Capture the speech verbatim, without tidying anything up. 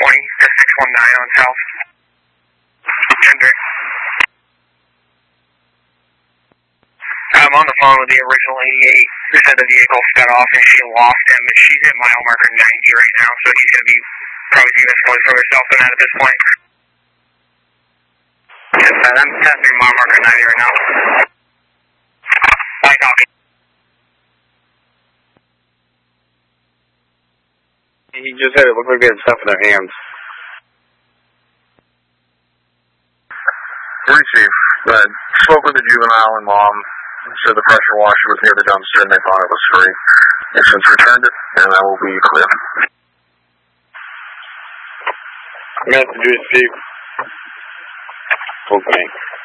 twenty to six one nine on South. Hendrick. I'm on the phone with the original eighty-eight who said the vehicle got off and she lost him, and she's at mile marker ninety right now, so he's going to be probably few minutes away from herself than that at this point. Yes, I'm passing mile marker ninety right now. I copy. He just said it looked like they had stuff in their hands. Receive. But spoke with the juvenile and mom. Said the pressure washer was near the dumpster and they thought it was free. They've since returned it, and that will be clear. Massachusetts. Opening.